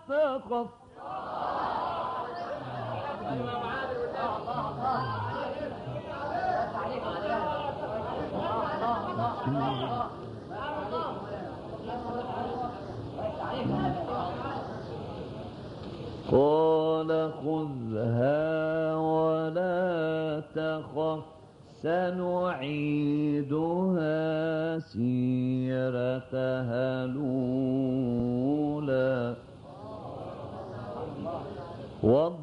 تخف. قال خذها ولا تخف سنعيدها سيرتها الأولى